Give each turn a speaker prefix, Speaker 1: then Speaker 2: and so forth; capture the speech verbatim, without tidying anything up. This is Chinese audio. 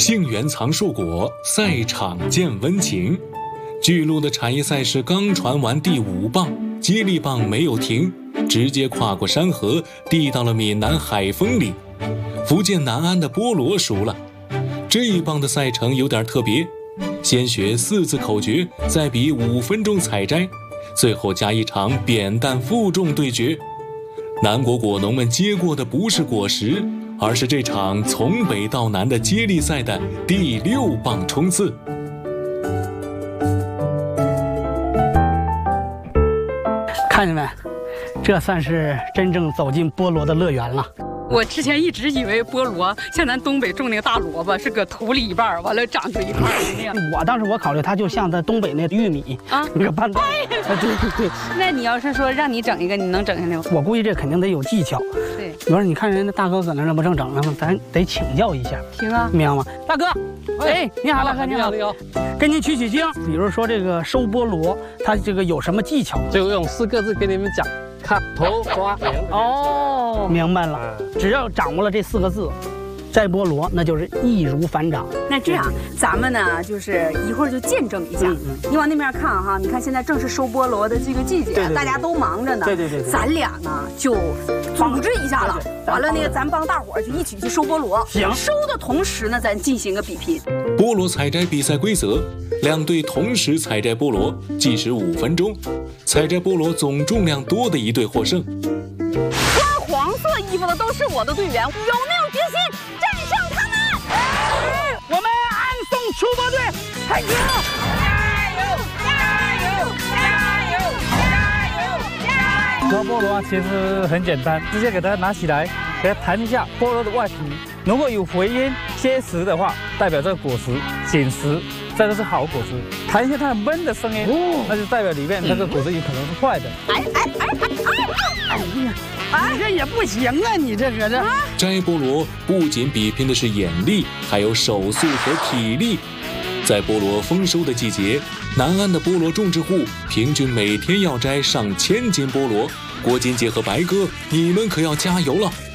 Speaker 1: 杏园藏树果，赛场见温情。巨鹿的产业赛事刚传完第五棒，接力棒没有停，直接跨过山河，递到了闽南海丰里。福建南安的菠萝输了。这一棒的赛程有点特别，先学四字口诀，再比五分钟采摘，最后加一场扁担负重对决。南国果农们接过的不是果实，而是这场从北到南的接力赛的第六棒冲刺。
Speaker 2: 看见没？这算是真正走进菠萝的乐园了。
Speaker 3: 我之前一直以为菠萝像咱东北种那个大萝卜，是搁土里一半，完了长出一块那样。
Speaker 2: 我当时我考虑它就像在东北那玉米啊，那个拌的。对对对。
Speaker 3: 那你要是说让你整一个，你能整下来吗？
Speaker 2: 我估计这肯定得有技巧。对。有时候你看人家大哥搁那那不正整了吗？咱得请教一下。
Speaker 3: 行啊，
Speaker 2: 明白吗？大哥，哎，你好，大哥，
Speaker 4: 你好，你好。
Speaker 2: 跟您取取经，比如说这个收菠萝，它这个有什么技巧？
Speaker 4: 就用四个字给你们讲。看头花
Speaker 2: 哦，明白了。只要掌握了这四个字，摘菠萝那就是易如反掌。
Speaker 3: 那这样，咱们呢就是一会儿就见证一下。嗯嗯、你往那边看哈，你看现在正是收菠萝的这个季节，对对对，大家都忙着呢。
Speaker 2: 对对 对, 对, 对。
Speaker 3: 咱俩呢就组织一下了，完了那个咱帮大伙儿就一起去收菠萝。
Speaker 2: 行。
Speaker 3: 收的同时呢，咱进行个比拼。
Speaker 1: 菠萝采摘比赛规则：两队同时采摘菠萝，计时五分钟。采摘菠萝总重量多的一队获胜。
Speaker 3: 穿黄色衣服的都是我的队员，有没有决心战胜他们？
Speaker 2: 哎、我们安松出播队开始了！
Speaker 3: 加油！加油！加油！加油！加油！
Speaker 4: 抓菠萝其实很简单，直接给它拿起来，给它弹一下菠萝的外皮，如果有回音、结实的话，代表这个果实紧实。这个是好果实，弹一下它的闷的声音，哦，那就代表里面这个果实有可能是坏的。
Speaker 2: 哎哎哎哎哎呀，你这也不行啊！你这可是
Speaker 1: 摘菠萝不仅比拼的是眼力，还有手速和体力。在菠萝丰收的季节，南安的菠萝种植户平均每天要摘上千斤菠萝。郭金姐和白哥，你们可要加油了！